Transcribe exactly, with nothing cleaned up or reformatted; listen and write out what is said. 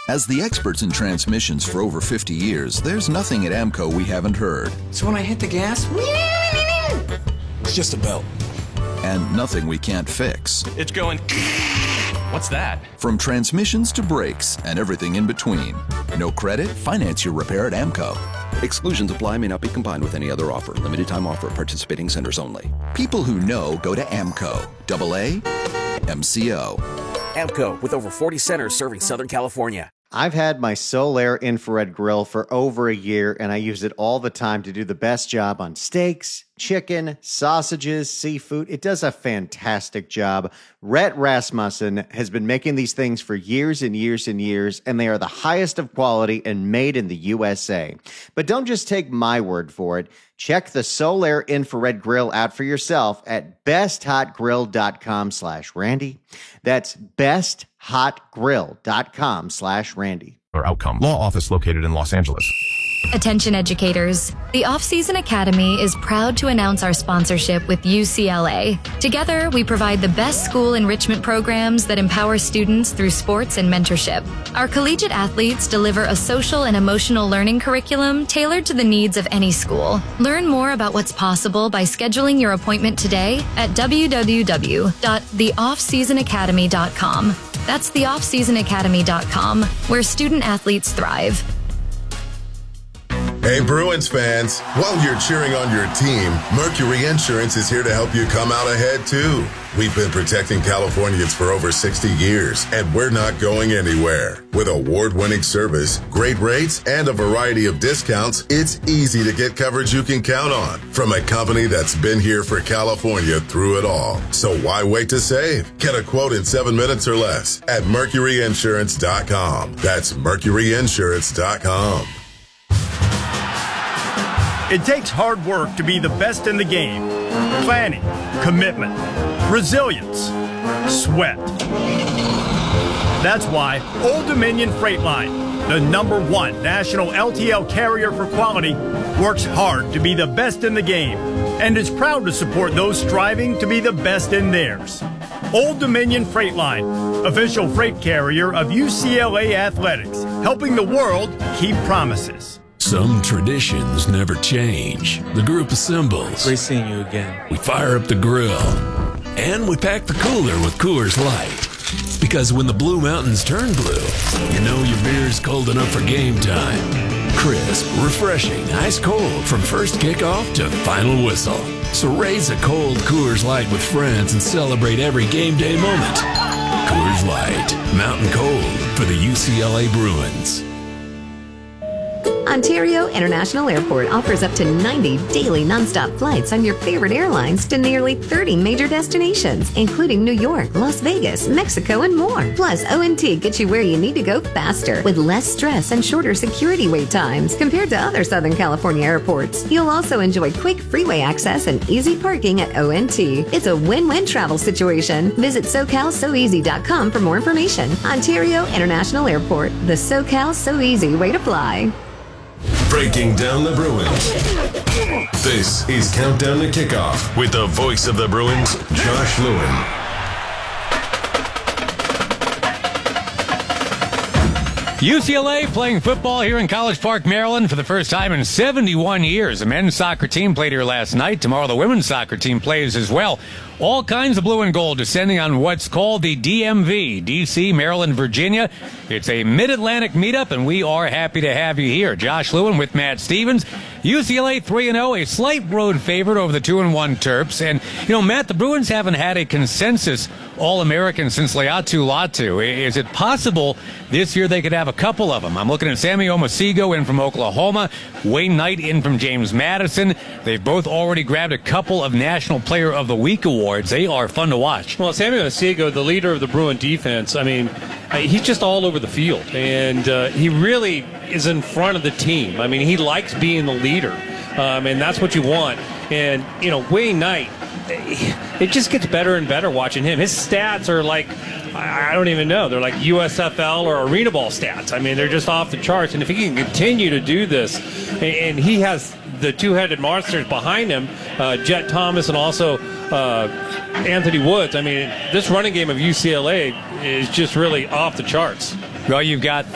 As the experts in transmissions for over fifty years, there's nothing at AMCO we haven't heard. So when I hit the gas, it's just a belt. And nothing we can't fix. It's going... What's that? From transmissions to brakes and everything in between. No credit? Finance your repair at AMCO. Exclusions apply, may not be combined with any other offer. Limited time offer. Participating centers only. People who know go to AMCO. Double A M C O. AMCO, with over forty centers serving Southern California. I've had my Solaire infrared grill for over a year, and I use it all the time to do the best job on steaks, chicken, sausages, seafood. It does a fantastic job. Rhett Rasmussen has been making these things for years and years and years, and they are the highest of quality and made in the U S A. But don't just take my word for it. Check the Solaire infrared grill out for yourself at besthotgrill.com slash Randy. That's besthotgrill.com slash Randy. Or outcome. Law office located in Los Angeles. Attention educators. The Off-Season Academy is proud to announce our sponsorship with U C L A. Together, we provide the best school enrichment programs that empower students through sports and mentorship. Our collegiate athletes deliver a social and emotional learning curriculum tailored to the needs of any school. Learn more about what's possible by scheduling your appointment today at w w w dot the off season academy dot com. That's the off season academy dot com, where student athletes thrive. Hey, Bruins fans, while you're cheering on your team, Mercury Insurance is here to help you come out ahead, too. We've been protecting Californians for over sixty years, and we're not going anywhere. With award-winning service, great rates, and a variety of discounts, it's easy to get coverage you can count on from a company that's been here for California through it all. So why wait to save? Get a quote in seven minutes or less at mercury insurance dot com. That's mercury insurance dot com. It takes hard work to be the best in the game. Planning, commitment, resilience, sweat. That's why Old Dominion Freight Line, the number one national L T L carrier for quality, works hard to be the best in the game and is proud to support those striving to be the best in theirs. Old Dominion Freight Line, official freight carrier of U C L A Athletics, helping the world keep promises. Some traditions never change. The group assembles. Great seeing you again. We fire up the grill. And we pack the cooler with Coors Light. Because when the Blue Mountains turn blue, you know your beer's cold enough for game time. Crisp, refreshing, ice cold from first kickoff to final whistle. So raise a cold Coors Light with friends and celebrate every game day moment. Coors Light, mountain cold for the U C L A Bruins. Ontario International Airport offers up to ninety daily nonstop flights on your favorite airlines to nearly thirty major destinations, including New York, Las Vegas, Mexico, and more. Plus, O N T gets you where you need to go faster with less stress and shorter security wait times compared to other Southern California airports. You'll also enjoy quick freeway access and easy parking at O N T. It's a win-win travel situation. Visit so cal so easy dot com for more information. Ontario International Airport, the SoCal So Easy way to fly. Breaking down the Bruins. This is Countdown to Kickoff with the voice of the Bruins, Josh Lewin. U C L A playing football here in College Park, Maryland for the first time in seventy-one years. The men's soccer team played here last night. Tomorrow the women's soccer team plays as well. All kinds of blue and gold descending on what's called the D M V, D C, Maryland, Virginia. It's a mid-Atlantic meetup, and we are happy to have you here. Josh Lewin with Matt Stevens. U C L A three and oh, a slight road favorite over the two and one Terps. And, you know, Matt, the Bruins haven't had a consensus All-American since Laiatu Latu. Is it possible this year they could have a couple of them? I'm looking at Sammy Omosigho in from Oklahoma, Wayne Knight in from James Madison. They've both already grabbed a couple of National Player of the Week awards. They are fun to watch. Well, Sammy Omosigho, the leader of the Bruin defense, I mean, he's just all over the field, and uh, he really is in front of the team. I mean, he likes being the leader, um, and that's what you want. And, you know, Wayne Knight, it just gets better and better watching him. His stats are like, I don't even know, they're like U S F L or Arena Ball stats. I mean, they're just off the charts. And if he can continue to do this, and he has the two-headed monsters behind him, uh, Jet Thomas and also uh, Anthony Woods, I mean, this running game of U C L A is just really off the charts. Well, you've got